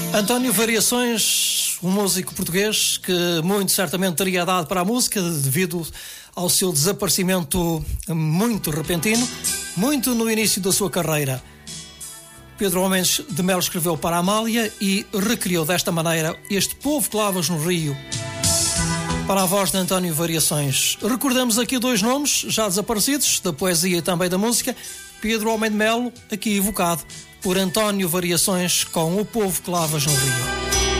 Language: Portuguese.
António Variações, um músico português que muito certamente teria dado para a música devido ao seu desaparecimento muito repentino, muito no início da sua carreira. Pedro Homens de Melo escreveu para a Amália e recriou desta maneira este Povo que lavas no Rio, para a voz de António Variações. Recordamos aqui dois nomes já desaparecidos, da poesia e também da música. Pedro Homem de Melo, aqui evocado por António Variações com O Povo que Lavas no Rio.